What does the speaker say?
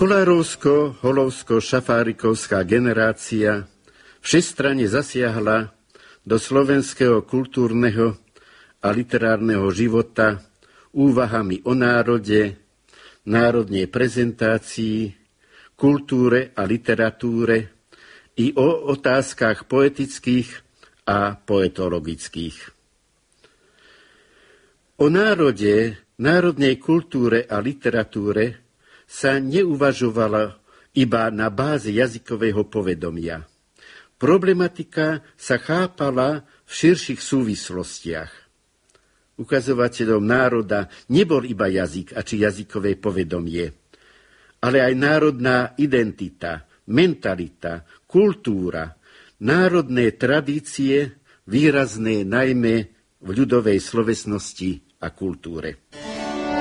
Kolárovsko-Holovsko-Šafárikovská generácia všestranne zasiahla do slovenského kultúrneho a literárneho života úvahami o národe, národnej prezentácii, kultúre a literatúre i o otázkach poetických a poetologických. O národe, národnej kultúre a literatúre sa neuvažovalo iba na báze jazykového povedomia. Problematika sa chápala v širších súvislostiach. Ukazovateľom národa nebol iba jazyk a či jazykové povedomie, ale aj národná identita, mentalita, kultúra, národné tradície, výrazné najmä v ľudovej slovesnosti a kultúre.